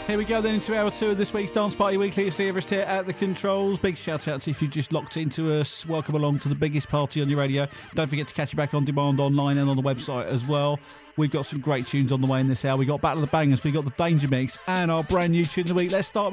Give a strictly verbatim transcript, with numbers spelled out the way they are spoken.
Here we go then into hour two of this week's Dance Party Weekly. It's Everest here at the controls. Big shout out to if you just locked into us. Welcome along to the biggest party on your radio. Don't forget to catch you back on demand online and on the website as well. We've got some great tunes on the way in this hour. We got Battle of the Bangers, we got the Danger Mix, and our brand new tune of the week. Let's start with